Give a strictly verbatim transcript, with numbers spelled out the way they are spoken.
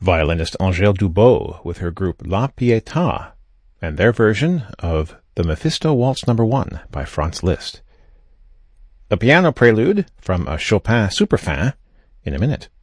violinist Angèle Dubot with her group La Pietà and their version of the Mephisto Waltz Number One by Franz Liszt. A piano prelude from a Chopin Superfin in a minute.